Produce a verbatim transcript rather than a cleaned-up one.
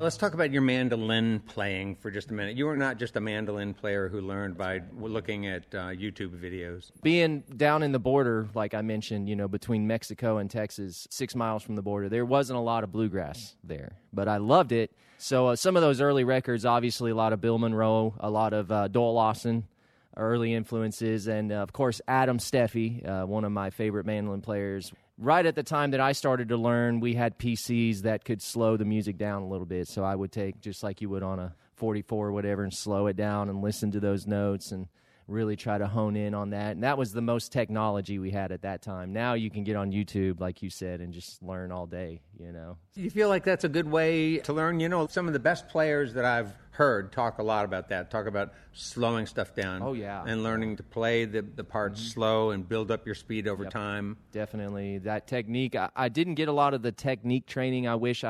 Let's talk about your mandolin playing for just a minute. You were not just a mandolin player who learned by looking at uh, YouTube videos. Being down in the border, like I mentioned, you know, between Mexico and Texas, six miles from the border, there wasn't a lot of bluegrass there, but I loved it. So uh, some of those early records, obviously a lot of Bill Monroe, a lot of uh, Doyle Lawson, early influences, and uh, of course Adam Steffi, uh, one of my favorite mandolin players. Right at the time that I started to learn, we had P Cs that could slow the music down a little bit. So I would take, just like you would on a forty-four or whatever, and slow it down and listen to those notes and really try to hone in on that. And that was the most technology we had at that time. Now you can get on YouTube, like you said, and just learn all day, you know. You feel like that's a good way to learn? You know, some of the best players that I've heard talk a lot about that, talk about slowing stuff down. Oh, yeah. And learning to play the, the parts mm-hmm. slow and build up your speed over yep. time. Definitely. That technique, I, I didn't get a lot of the technique training I wish I